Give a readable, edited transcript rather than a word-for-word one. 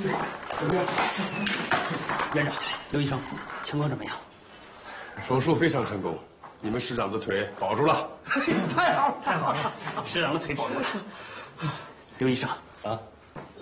院长，刘医生，情况怎么样？ 手术非常成功，你们师长的腿保住了。 太好了， 太好了，师长的腿保住了。刘医生啊，